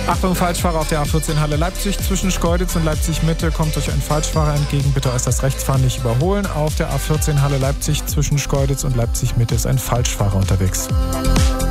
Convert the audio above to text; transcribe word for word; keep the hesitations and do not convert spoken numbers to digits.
Achtung, Falschfahrer auf der A vierzehn Halle Leipzig. Zwischen Schkeuditz und Leipzig-Mitte kommt euch ein Falschfahrer entgegen. Bitte äußerst rechtsfahren, nicht überholen. Auf der A vierzehn Halle Leipzig zwischen Schkeuditz und Leipzig-Mitte ist ein Falschfahrer unterwegs.